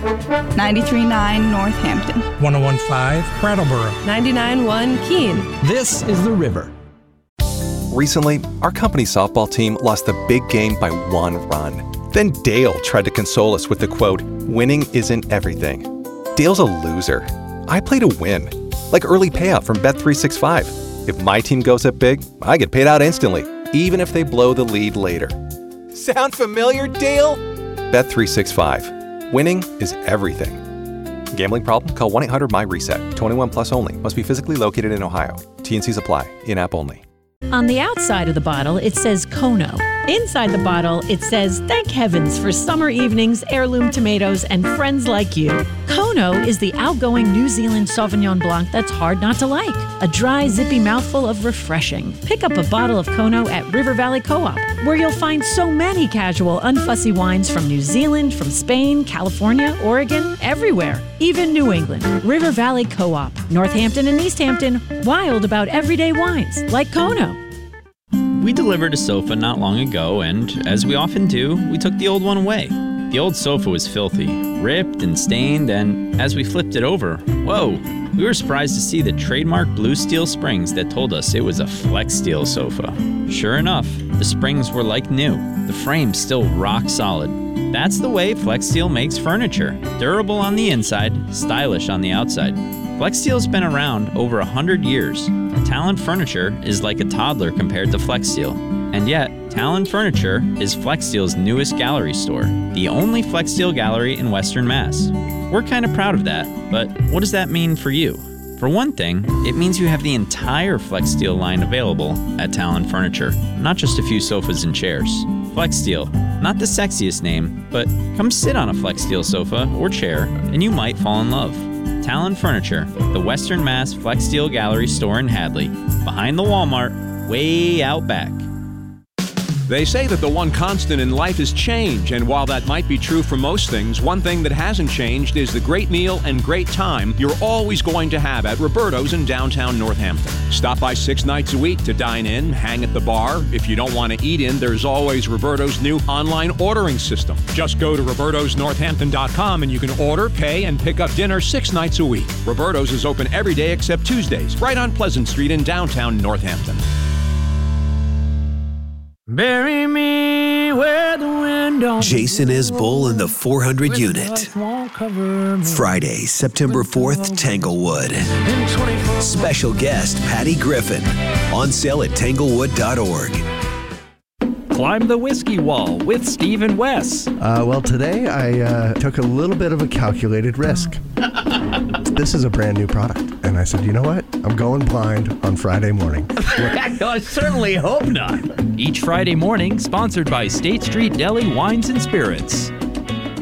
93.9 Northampton. 101.5 Brattleboro. 99.1 Keene. This is The River. Recently, our company softball team lost the big game by 1 run. Then Dale tried to console us with the quote, "Winning isn't everything." Dale's a loser. I play to win, like early payout from Bet365. If my team goes up big, I get paid out instantly, even if they blow the lead later. Sound familiar, Dale? Bet365. Winning is everything. Gambling problem? Call 1-800-MY-RESET. 21 plus only. Must be physically located in Ohio. T&Cs apply. In-app only. On the outside of the bottle, it says Kono. Inside the bottle, it says, "Thank heavens for summer evenings, heirloom tomatoes, and friends like you." Kono is the outgoing New Zealand Sauvignon Blanc that's hard not to like. A dry, zippy mouthful of refreshing. Pick up a bottle of Kono at River Valley Co-op, where you'll find so many casual, unfussy wines from New Zealand, from Spain, California, Oregon, everywhere, even New England. River Valley Co-op, Northampton and East Hampton, wild about everyday wines, like Kono. We delivered a sofa not long ago, and as we often do, we took the old one away. The old sofa was filthy, ripped and stained, and as we flipped it over, whoa, we were surprised to see the trademark blue steel springs that told us it was a FlexSteel sofa. Sure enough, the springs were like new, the frame still rock solid. That's the way FlexSteel makes furniture. Durable on the inside, stylish on the outside. FlexSteel's been around over 100 years. Talon Furniture is like a toddler compared to FlexSteel. And yet, Talon Furniture is FlexSteel's newest gallery store, the only FlexSteel gallery in Western Mass. We're kind of proud of that, but what does that mean for you? For one thing, it means you have the entire FlexSteel line available at Talon Furniture, not just a few sofas and chairs. FlexSteel, not the sexiest name, but come sit on a FlexSteel sofa or chair and you might fall in love. Talon Furniture, the Western Mass FlexSteel Gallery store in Hadley, behind the Walmart, way out back. They say that the one constant in life is change, and while that might be true for most things, one thing that hasn't changed is the great meal and great time you're always going to have at Roberto's in downtown Northampton. Stop by 6 nights a week to dine in, hang at the bar. If you don't want to eat in, there's always Roberto's new online ordering system. Just go to robertosnorthampton.com and you can order, pay, and pick up dinner 6 nights a week. Roberto's is open every day except Tuesdays, right on Pleasant Street in downtown Northampton. Bury me where the wind don't. Jason Isbell in the 400 unit. Friday, September 4th, Tanglewood. Special guest Patty Griffin. On sale at tanglewood.org. Climb the whiskey wall with Steve and Wes. Well, today I took a little bit of a calculated risk. This is a brand new product. And I said, you know what? I'm going blind on Friday morning. I certainly hope not. Each Friday morning, sponsored by State Street Deli Wines and Spirits.